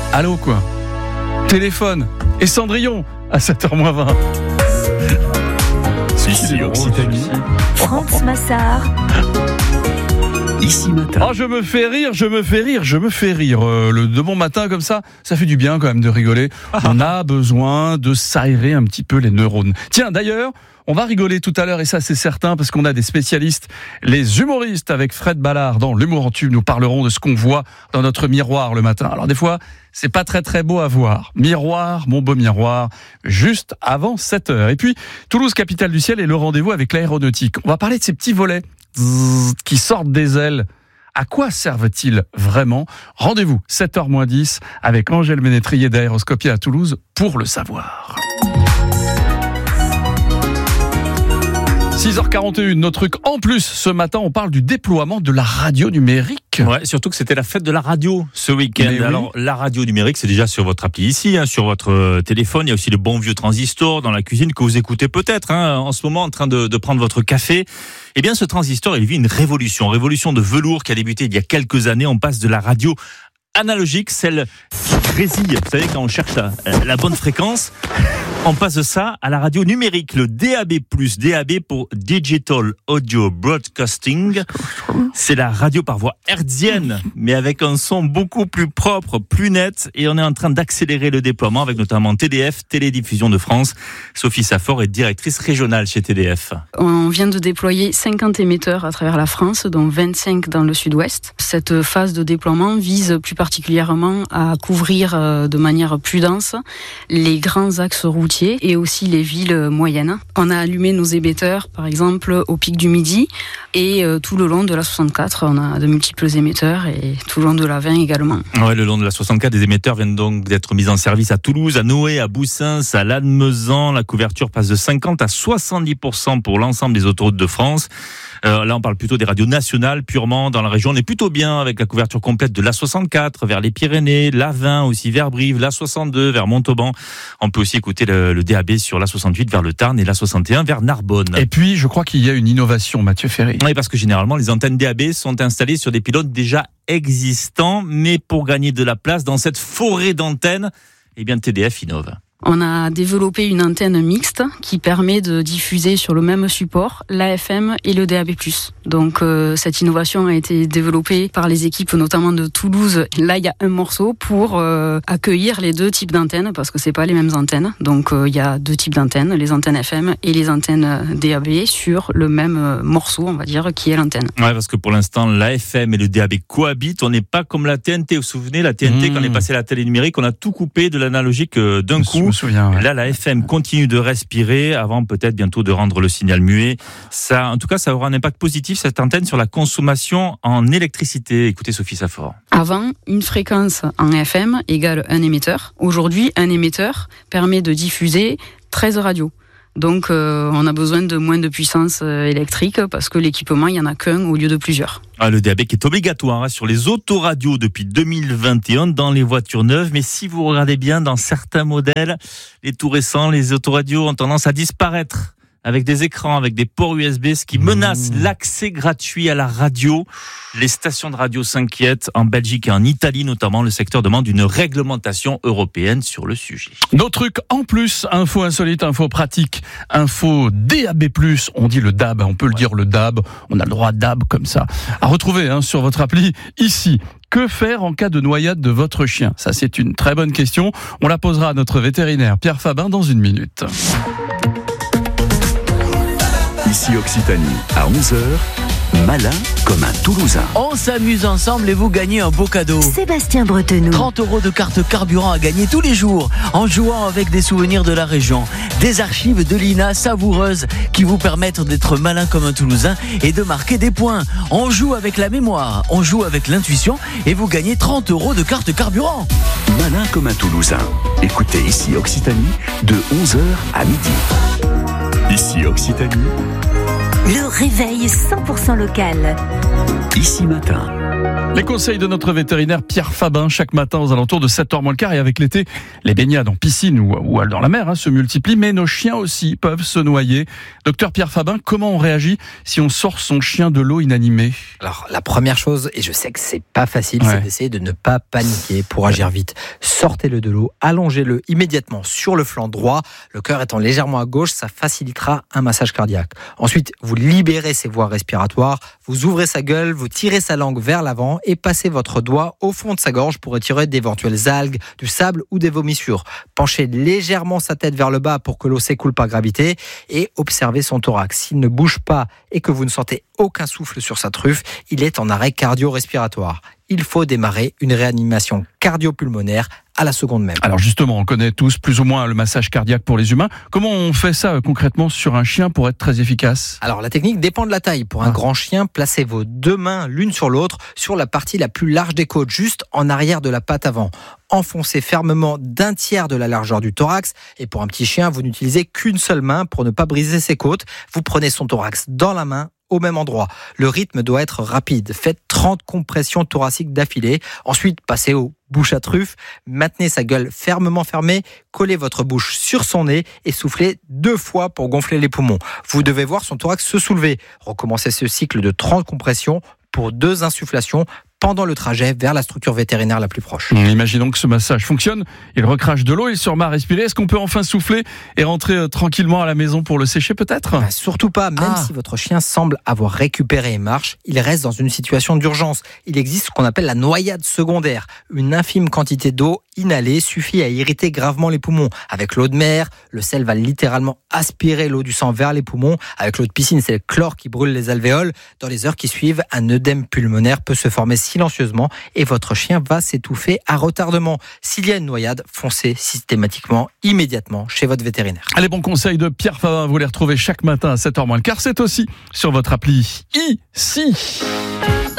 allô quoi. Téléphone et Cendrillon à 7h20. Ici Occitanie. France Massard. Ici Matin. Oh, je me fais rire. De bon matin comme ça fait du bien quand même de rigoler. On a besoin de s'aérer un petit peu les neurones. Tiens, d'ailleurs, on va rigoler tout à l'heure et ça c'est certain parce qu'on a des spécialistes, les humoristes avec Fred Ballard dans l'humour en tube. Nous parlerons de ce qu'on voit dans notre miroir le matin. Alors des fois, c'est pas très très beau à voir. Miroir, mon beau miroir, juste avant 7h. Et puis, Toulouse, capitale du ciel, et le rendez-vous avec l'aéronautique. On va parler de ces petits volets qui sortent des ailes. À quoi servent-ils vraiment ? Rendez-vous 7h-10 avec Angèle Ménétrier d'Aéroscopie à Toulouse pour le savoir. 6h41, notre truc en plus. Ce matin, on parle du déploiement de la radio numérique. Ouais, surtout que c'était la fête de la radio ce week-end. Oui. Alors, la radio numérique, c'est déjà sur votre appli ici, sur votre téléphone. Il y a aussi le bon vieux transistor dans la cuisine que vous écoutez peut-être en ce moment en train de prendre votre café. Eh bien, ce transistor, il vit une révolution de velours qui a débuté il y a quelques années. On passe de la radio analogique, celle qui grésille, vous savez, quand on cherche la bonne fréquence, on passe de ça à la radio numérique, le DAB+, DAB pour Digital Audio Broadcasting. C'est la radio par voie hertzienne, mais avec un son beaucoup plus propre, plus net, et on est en train d'accélérer le déploiement avec notamment TDF, Télédiffusion de France. Sophie Saffort est directrice régionale chez TDF. On vient de déployer 50 émetteurs à travers la France, dont 25 dans le sud-ouest. Cette phase de déploiement vise plus particulièrement à couvrir de manière plus dense les grands axes routiers et aussi les villes moyennes. On a allumé nos émetteurs, par exemple, au pic du Midi et tout le long de la 64. On a de multiples émetteurs et tout le long de la 20 également. Ouais, le long de la 64, des émetteurs viennent donc d'être mis en service à Toulouse, à Noé, à Boussins, à Lannemezan. La couverture passe de 50 à 70% pour l'ensemble des autoroutes de France. Là, on parle plutôt des radios nationales, purement dans la région. On est plutôt bien avec la couverture complète de l'A64 vers les Pyrénées, l'A20 aussi vers Brive, l'A62 vers Montauban. On peut aussi écouter le DAB sur l'A68 vers le Tarn et l'A61 vers Narbonne. Et puis, je crois qu'il y a une innovation, Mathieu Ferry. Oui, parce que généralement, les antennes DAB sont installées sur des pylônes déjà existants, mais pour gagner de la place dans cette forêt d'antennes, eh bien, TDF innove. On a développé une antenne mixte qui permet de diffuser sur le même support l'AFM et le DAB+. Donc cette innovation a été développée par les équipes notamment de Toulouse. Là, il y a un morceau pour accueillir les deux types d'antennes parce que c'est pas les mêmes antennes. Donc il y a deux types d'antennes, les antennes FM et les antennes DAB sur le même morceau, on va dire, qui est l'antenne. Ouais, parce que pour l'instant, l'AFM et le DAB cohabitent. On n'est pas comme la TNT. Vous vous souvenez, la TNT, quand on est passé à la télé numérique, on a tout coupé de l'analogique d'un coup. Ouais. Là, la FM continue de respirer avant peut-être bientôt de rendre le signal muet. Ça, en tout cas, ça aura un impact positif, cette antenne, sur la consommation en électricité. Écoutez Sophie Saffort. Avant, une fréquence en FM égale un émetteur. Aujourd'hui, un émetteur permet de diffuser 13 radios. Donc, on a besoin de moins de puissance électrique parce que l'équipement, il n'y en a qu'un au lieu de plusieurs. Le DAB qui est obligatoire sur les autoradios depuis 2021 dans les voitures neuves. Mais si vous regardez bien, dans certains modèles, les tout récents, les autoradios ont tendance à disparaître avec des écrans, avec des ports USB, ce qui menace l'accès gratuit à la radio. Les stations de radio s'inquiètent. En Belgique et en Italie notamment, le secteur demande une réglementation européenne sur le sujet. Nos trucs en plus, info insolite, info pratique, info DAB+, on dit le DAB, on peut le dire le DAB, on a le droit DAB comme ça. À retrouver sur votre appli, ici. Que faire en cas de noyade de votre chien ? Ça, c'est une très bonne question. On la posera à notre vétérinaire Pierre Fabin dans une minute. Ici Occitanie, à 11h, malin comme un Toulousain. On s'amuse ensemble et vous gagnez un beau cadeau. Sébastien Bretenoux. 30 € de carte carburant à gagner tous les jours en jouant avec des souvenirs de la région. Des archives de l'INA savoureuses qui vous permettent d'être malin comme un Toulousain et de marquer des points. On joue avec la mémoire, on joue avec l'intuition et vous gagnez 30 € de carte carburant. Malin comme un Toulousain. Écoutez ici Occitanie de 11h à midi. Ici Occitanie. Le réveil 100% local. Ici Matin. Les conseils de notre vétérinaire Pierre Fabin chaque matin aux alentours de 7h moins le quart. Et avec l'été, les baignades en piscine ou dans la mer se multiplient, mais nos chiens aussi peuvent se noyer. Docteur Pierre Fabin, comment on réagit si on sort son chien de l'eau inanimé ? Alors la première chose, et je sais que c'est pas facile, c'est d'essayer de ne pas paniquer pour agir vite. Sortez-le de l'eau, allongez-le immédiatement sur le flanc droit. Le cœur étant légèrement à gauche, ça facilitera un massage cardiaque. Ensuite, vous libérez ses voies respiratoires, vous ouvrez sa gueule, vous tirez sa langue vers l'avant et passez votre doigt au fond de sa gorge pour retirer d'éventuelles algues, du sable ou des vomissures. Penchez légèrement sa tête vers le bas pour que l'eau s'écoule par gravité et observez son thorax. S'il ne bouge pas et que vous ne sentez aucun souffle sur sa truffe, il est en arrêt cardio-respiratoire. Il faut démarrer une réanimation cardio-pulmonaire à la seconde même. Alors justement, on connaît tous plus ou moins le massage cardiaque pour les humains. Comment on fait ça concrètement sur un chien pour être très efficace ? Alors la technique dépend de la taille. Pour un grand chien, placez vos deux mains l'une sur l'autre sur la partie la plus large des côtes, juste en arrière de la patte avant. Enfoncez fermement d'un tiers de la largeur du thorax. Et pour un petit chien, vous n'utilisez qu'une seule main pour ne pas briser ses côtes. Vous prenez son thorax dans la main, au même endroit. Le rythme doit être rapide. Faites 30 compressions thoraciques d'affilée. Ensuite, passez aux bouches à truffe. Maintenez sa gueule fermement fermée. Collez votre bouche sur son nez et soufflez 2 fois pour gonfler les poumons. Vous devez voir son thorax se soulever. Recommencez ce cycle de 30 compressions pour 2 insufflations pendant le trajet vers la structure vétérinaire la plus proche. Imaginons que ce massage fonctionne, il recrache de l'eau, il se remet à respirer. Est-ce qu'on peut enfin souffler et rentrer tranquillement à la maison pour le sécher peut-être ? Surtout pas, même si votre chien semble avoir récupéré et marche, il reste dans une situation d'urgence. Il existe ce qu'on appelle la noyade secondaire. Une infime quantité d'eau inhalée suffit à irriter gravement les poumons. Avec l'eau de mer, le sel va littéralement aspirer l'eau du sang vers les poumons. Avec l'eau de piscine, c'est le chlore qui brûle les alvéoles. Dans les heures qui suivent, un œdème pulmonaire peut se former silencieusement et votre chien va s'étouffer à retardement. S'il y a une noyade, foncez systématiquement, immédiatement chez votre vétérinaire. Les bons conseils de Pierre Fabin, vous les retrouvez chaque matin à 7h moins le quart. C'est aussi sur votre appli ici.